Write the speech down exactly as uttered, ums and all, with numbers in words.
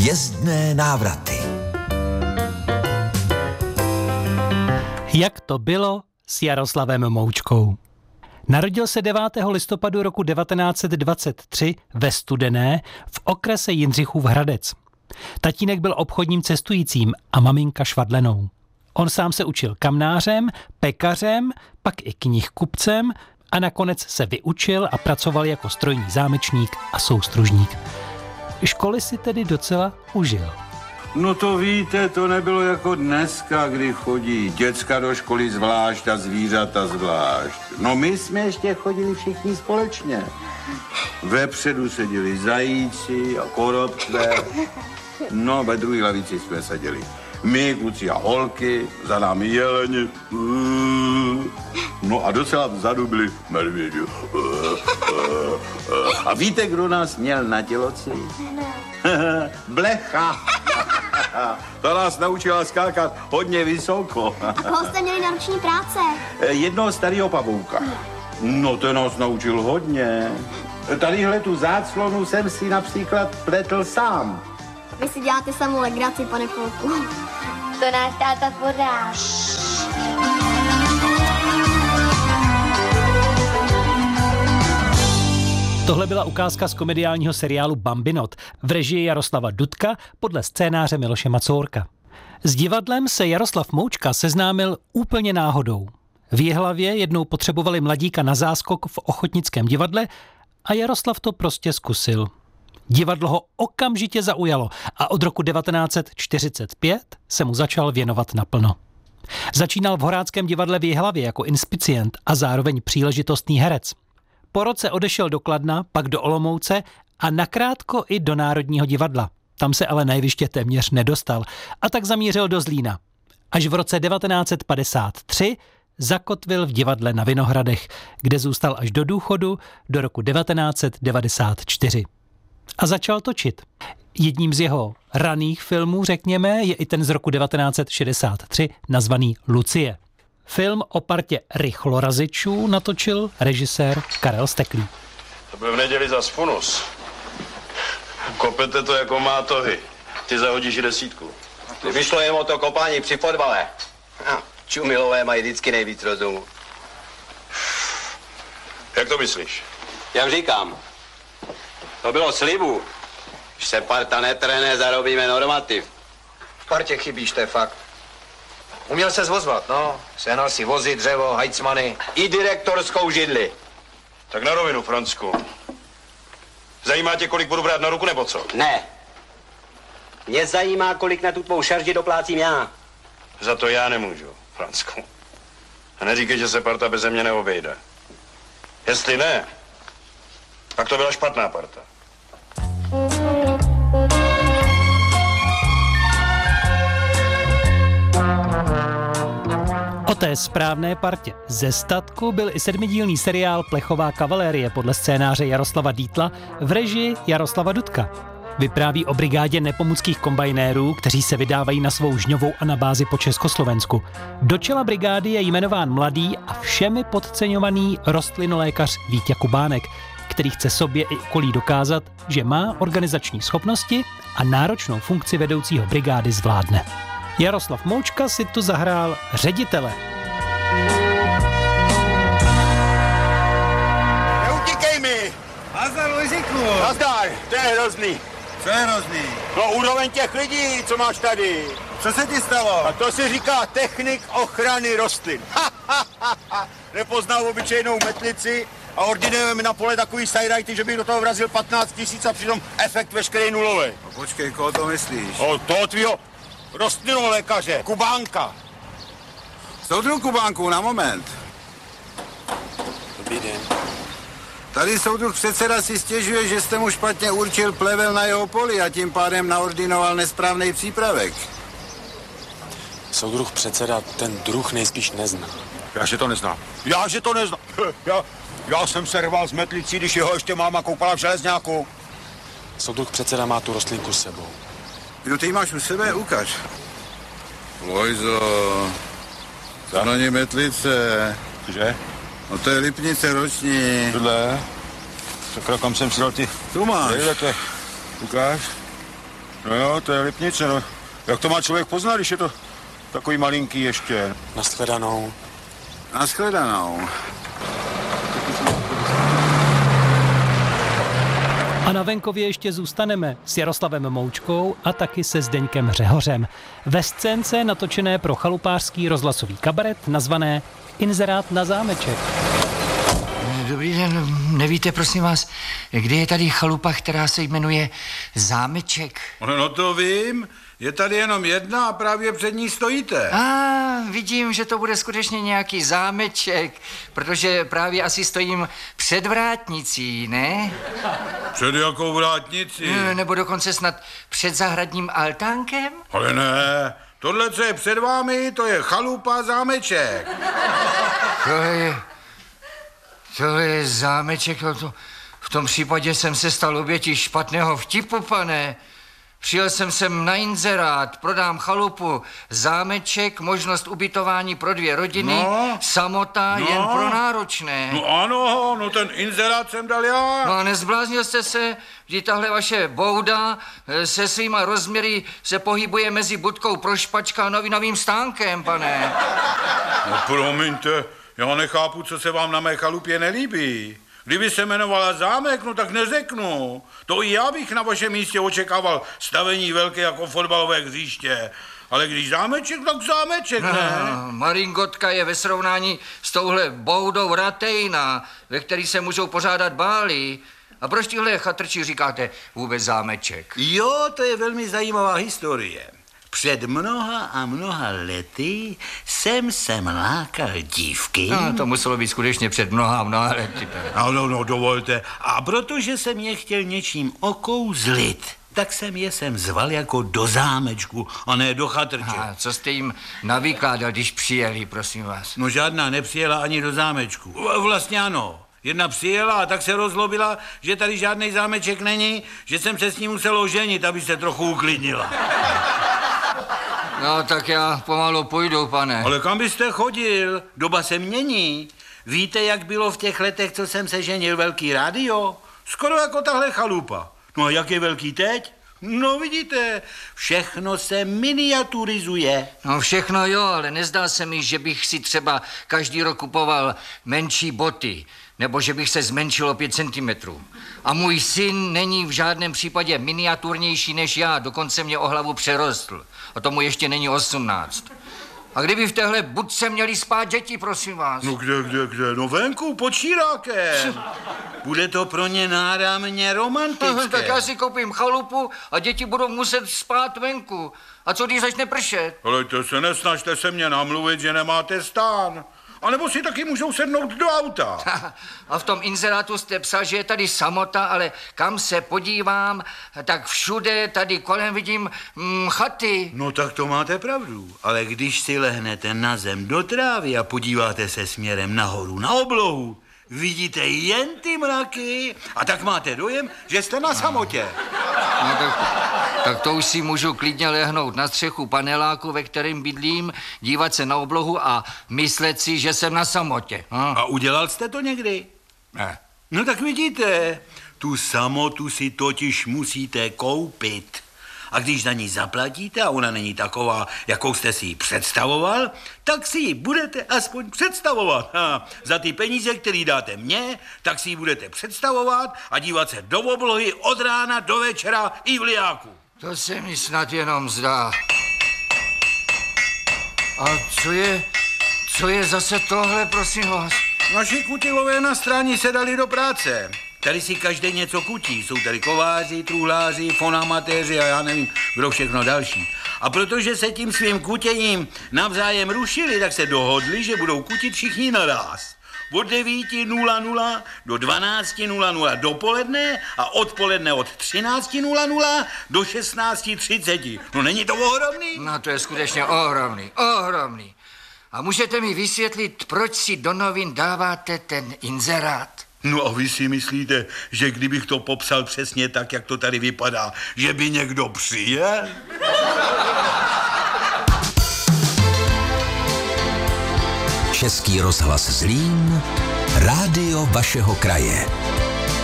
Hvězdné návraty. Jak to bylo s Jaroslavem Moučkou? Narodil se devátého listopadu roku devatenáct set dvacet tři ve Studené v okrese Jindřichův Hradec. Tatínek byl obchodním cestujícím a maminka švadlenou. On sám se učil kamnářem, pekařem, pak i knihkupcem a nakonec se vyučil a pracoval jako strojní zámečník a soustružník. Školy si tedy docela užil. No to víte, to nebylo jako dneska, kdy chodí děcka do školy zvlášť a zvířata zvlášť. No my jsme ještě chodili všichni společně. Vepředu seděli zajíci a koropce. No ve druhé lavici jsme seděli my, kluci a holky, za námi jeleni. No a docela vzadu byli medvědi. A víte, kdo nás měl na těloci? Blecha. Ta nás naučila skákat hodně vysoko. A koho jste měli na ruční práce? Jednoho starého pavouka. No, ten nás naučil hodně. Tadyhle tu záclonu jsem si například pletl sám. Vy si děláte samou legraci, pane Polku. To náš táta pořád. Tohle byla ukázka z komediálního seriálu Bambinot v režii Jaroslava Dudka podle scénáře Miloše Macourka. S divadlem se Jaroslav Moučka seznámil úplně náhodou. V Jihlavě jednou potřebovali mladíka na záskok v ochotnickém divadle a Jaroslav to prostě zkusil. Divadlo ho okamžitě zaujalo a od roku devatenáct set čtyřicet pět se mu začal věnovat naplno. Začínal v Horáckém divadle v Jihlavě jako inspicient a zároveň příležitostný herec. Po roce odešel do Kladna, pak do Olomouce a nakrátko i do Národního divadla. Tam se ale na jeviště téměř nedostal a tak zamířil do Zlína. Až v roce devatenáct set padesát tři zakotvil v divadle na Vinohradech, kde zůstal až do důchodu do roku devatenáct set devadesát čtyři. A začal točit. Jedním z jeho raných filmů, řekněme, je i ten z roku devatenáct set šedesát tři nazvaný Lucie. Film o partě rychlorazičů natočil režisér Karel Steklý. To byl v neděli za funus. Kopete to jako mátohy. Ty zahodíš desítku. Ty vyšlo jen o to kopání při fotbale. A čumilové mají vždycky nejvíc rozumu. Jak to myslíš? Jak říkám, to bylo slibu. Když se parta netrhne, zarobíme normativ. V partě chybíš, to je fakt. Uměl se zvozvat, no. Sehnal si vozy, dřevo, hajcmany. I direktorskou židli. Tak na rovinu, Francku. Zajímá tě, kolik budu brát na ruku, nebo co? Ne. Mě zajímá, kolik na tu tvou šarži doplácím já. Za to já nemůžu, Francku. A neříkej, že se parta beze mě neobejde. Jestli ne, pak to byla špatná parta. O té správné partě ze statku byl i sedmidílný seriál Plechová kavalérie podle scénáře Jaroslava Dietla v režii Jaroslava Dudka. Vypráví o brigádě nepomůckých kombajnérů, kteří se vydávají na svou žňovou anabázi po Československu. Do čela brigády je jmenován mladý a všemi podceňovaný rostlinolékař Vítě Kubánek, který chce sobě i okolí dokázat, že má organizační schopnosti a náročnou funkci vedoucího brigády zvládne. Jaroslav Moučka si tu zahrál ředitele. Neutíkej mi! Nazdar, Lužiku! Nazdar, to je hrozný. Co je hrozný? No úroveň těch lidí, co máš tady. Co se ti stalo? A to se říká technik ochrany rostlin. Ha, ha, ha, ha. Nepoznal obyčejnou metlici a ordinujeme na pole takový sajrajty, že bych do toho vrazil patnáct tisíc a přitom efekt veškerý nulový. No počkej, koho to myslíš? O toho tvýho rostlinolékaře, Kubánka. Soudruh Kubánku, na moment. Dobrý den. Tady soudruh předseda si stěžuje, že jste mu špatně určil plevel na jeho poli a tím pádem naordinoval nesprávný přípravek. Soudruh předseda ten druh nejspíš nezná. Já že to neznám. Já že to neznám. Já, já jsem se rval s metlicí, když jeho ještě máma koupala v železňáku. Soudruh předseda má tu rostlinku s sebou. Kdo ty máš u sebe? Ukaž. Lojzo, to není metlice. Že? No to je lipnice roční. Tohle. Tak kam jsem si dal ty... Tu máš. Takhle. Ukáž. No jo, to je Lipnice, no. Jak to má člověk poznat, když je to takový malinký ještě? Nashledanou. Nashledanou. A na venkově ještě zůstaneme s Jaroslavem Moučkou a taky se Zdeňkem Řehořem. Ve scénce natočené pro chalupářský rozhlasový kabaret nazvané Inzerát na zámeček. Dobrý den, nevíte, prosím vás, kde je tady chalupa, která se jmenuje Zámeček? No to vím, je tady jenom jedna a právě před ní stojíte. A ah, vidím, že to bude skutečně nějaký zámeček, protože právě asi stojím před vrátnicí, ne? Před jakou vrátnicí? Ne, nebo dokonce snad před zahradním altánkem? Ale ne, tohle, co je před vámi, to je chalupa Zámeček. To je... To je zámeček, to, v tom případě jsem se stal obětí špatného vtipu, pane. Přijel jsem sem na inzerát, prodám chalupu, zámeček, možnost ubytování pro dvě rodiny, no, samota no, jen pro náročné. No ano, no ten inzerát jsem dal já. No a nezbláznil jste se, kdy tahle vaše bouda se svýma rozměry se pohybuje mezi budkou pro špačka a novinovým stánkem, pane. No promiňte, já nechápu, co se vám na mé chalupě nelíbí. Kdyby se jmenovala Zámek, no tak neřeknu. To i já bych na vašem místě očekával stavení velké jako fotbalové hřiště. Ale když zámeček, tak zámeček, ne? No, Maringotka je ve srovnání s touhle boudou ratejna, ve který se můžou pořádat bály. A proč tyhle chatrči říkáte vůbec zámeček? Jo, to je velmi zajímavá historie. Před mnoha a mnoha lety jsem sem lákal dívky. No, to muselo být skutečně před mnoha a mnoha lety. No, no, no, dovolte. A protože jsem je chtěl něčím okouzlit, tak jsem je sem zval jako do zámečku, a ne do chatrče. A co jste jim navykládal, když přijeli, prosím vás? No žádná nepřijela ani do zámečku. Vlastně ano. Jedna přijela a tak se rozlobila, že tady žádný zámeček není, že jsem se s ní musel oženit, aby se trochu uklidnila. No, tak já pomalu půjdu, pane. Ale kam byste chodil? Doba se mění. Víte, jak bylo v těch letech, co jsem se ženil, velký rádio? Skoro jako tahle chalupa. No a jak je velký teď? No vidíte, všechno se miniaturizuje. No všechno jo, ale nezdá se mi, že bych si třeba každý rok kupoval menší boty, nebo že bych se zmenšil o pět centimetrů. A můj syn není v žádném případě miniaturnější než já, dokonce mě o hlavu přerostl. A tomu ještě není osmnáct. A kdyby v téhle budce měli spát děti, prosím vás? No kde, kde, kde? No venku, pod šírákem. Bude to pro ně náramně romantické. Tak já si koupím chalupu a děti budou muset spát venku. A co když začne pršet? Ale to se nesnažte se mě namluvit, že nemáte stán. A nebo si taky můžou sednout do auta. A v tom inzerátu jste psal, že je tady samota, ale kam se podívám, tak všude tady kolem vidím mm, chaty. No tak to máte pravdu. Ale když si lehnete na zem do trávy a podíváte se směrem nahoru na oblohu, vidíte jen ty mraky a tak máte dojem, že jste na samotě. No tak, tak to už si můžu klidně lehnout na střechu paneláku, ve kterém bydlím, dívat se na oblohu a myslet si, že jsem na samotě. Hm? A udělal jste to někdy? Ne. No tak vidíte, tu samotu si totiž musíte koupit. A když za ní zaplatíte a ona není taková, jakou jste si ji představoval, tak si ji budete aspoň představovat. Ha, za ty peníze, které dáte mně, tak si ji budete představovat a dívat se do oblohy od rána do večera i v liáku. To se mi snad jenom zdá. A co je, co je zase tohle, prosím vás? Naši kutilové na stráni se dali do práce. Tady si každý něco kutí. Jsou tady kováři, truhláři, fonamatéři a já nevím, kdo všechno další. A protože se tím svým kutěním navzájem rušili, tak se dohodli, že budou kutit všichni naráz. Od devět nula nula do dvanáct nula nula dopoledne a odpoledne od třináct nula nula do šestnáct třicet. No není to ohromný? No to je skutečně ohromný, ohromný. A můžete mi vysvětlit, proč si do novin dáváte ten inzerát? No a vy si myslíte, že kdybych to popsal přesně tak, jak to tady vypadá, že by někdo přijel? Český rozhlas Zlín, rádio vašeho kraje.